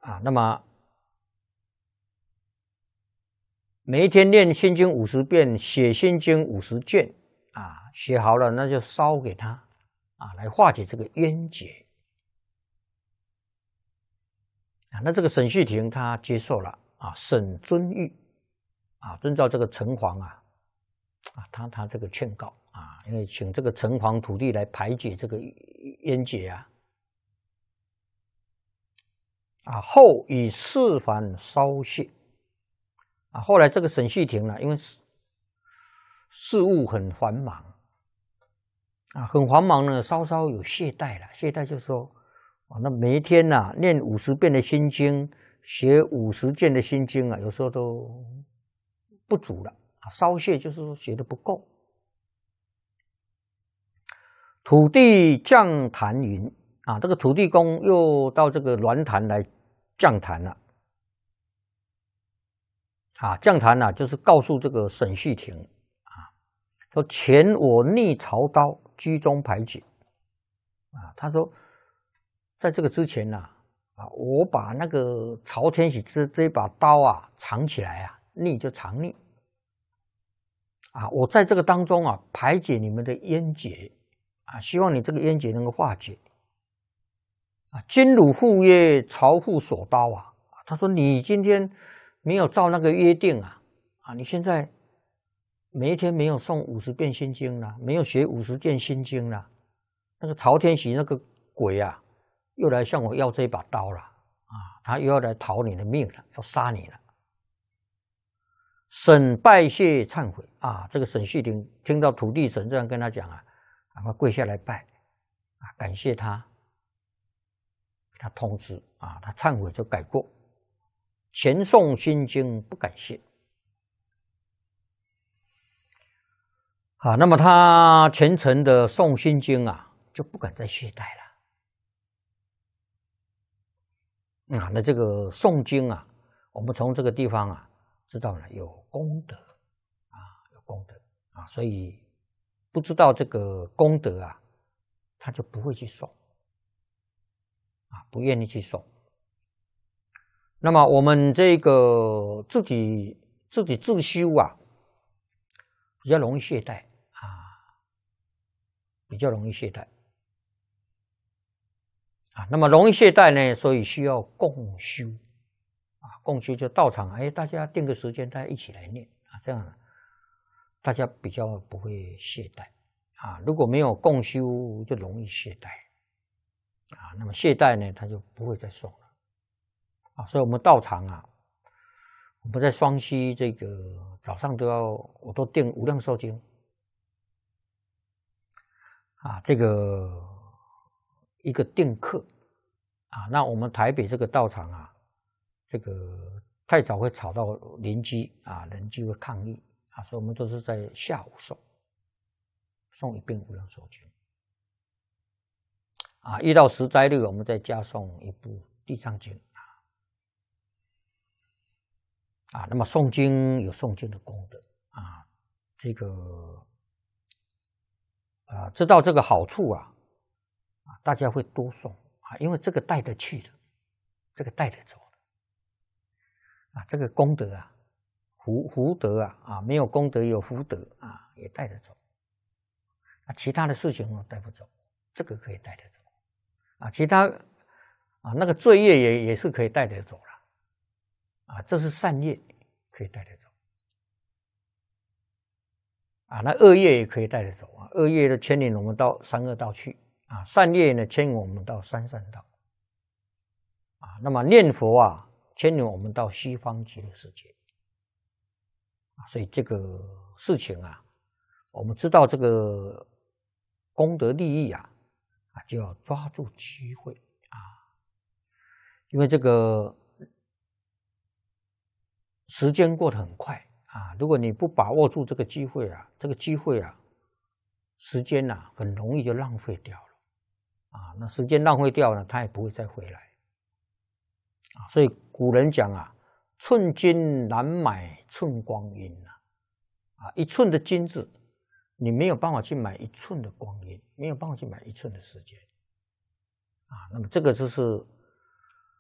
那么每一天念心经50遍，写心经50卷写好了那就烧给他来化解这个冤结那这个沈旭亭他接受了沈遵玉遵照这个城隍他这个劝告因为请这个城隍土地来排解这个冤结后以四幡烧谢后来这个沈旭亭呢，因为事务很繁忙很繁忙呢，稍稍有懈怠了。懈怠就是说那每一天念50遍的心经，写50卷的心经有时候都不足了稍懈就是说写的不够。土地降坛云这个土地公又到这个鸾坛来降坛了降坛就是告诉这个沈旭亭说前我逆曹刀居中排解他说在这个之前我把那个曹天喜这把刀藏起来逆就藏匿我在这个当中排解你们的冤结希望你这个冤结能够化解今汝复曰曹父所刀他说你今天没有照那个约定你现在每一天没有诵50遍心经了，没有学50卷心经了，那个曹天喜那个鬼又来向我要这把刀了他又要来讨你的命了，要杀你了。沈拜谢忏悔这个沈旭亭听到土地神这样跟他讲他跪下来拜感谢他，给他通知他忏悔就改过，前诵心经不感谢那么他虔诚的诵心经就不敢再懈怠了那这个诵经我们从这个地方知道了有功德有功德所以不知道这个功德他就不会去诵不愿意去诵。那么我们这个自己自修比较容易懈怠比较容易懈怠那么容易懈怠呢，所以需要共修共修就到场大家定个时间大家一起来念这样大家比较不会懈怠如果没有共修就容易懈怠那么懈怠呢他就不会再诵了所以我们到场我们在双溪这个早上我都订无量寿经这个一个定课那我们台北这个道场这个太早会吵到邻居邻居会抗议所以我们都是在下午诵一遍无量寿经1到10斋日我们再加诵一部地藏经那么诵经有诵经的功德这个知道这个好处大家会多诵因为这个带得去的，这个带得走的这个功德福德没有功德有福德也带得走其他的事情带不走，这个可以带得走其他那个罪业也是可以带得走了这是善业可以带得走那恶业也可以带得走恶业的牵引我们到三恶道去善业呢牵引我们到三善道那么念佛牵引我们到西方极乐世界所以这个事情我们知道这个功德利益就要抓住机会因为这个时间过得很快如果你不把握住这个机会这个机会时间很容易就浪费掉了那时间浪费掉了，它也不会再回来所以古人讲寸金难买寸光阴一寸的金子你没有办法去买1寸的光阴，没有办法去买1寸的时间那么这个就是